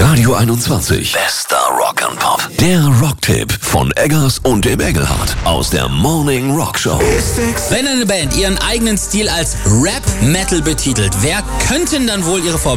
Radio 21. Bester Rock and Pop. Der Rocktipp von Eggers und dem Engelhardt aus der Morning Rock Show. Wenn eine Band ihren eigenen Stil als Rap-Metal betitelt, wer könnten dann wohl ihre